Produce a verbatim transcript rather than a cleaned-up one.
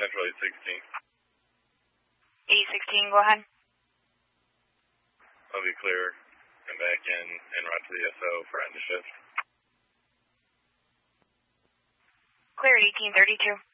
Central eight sixteen. eight sixteen, go ahead. I'll be clear and back in en route to the S O for end of shift. Clear eighteen thirty-two.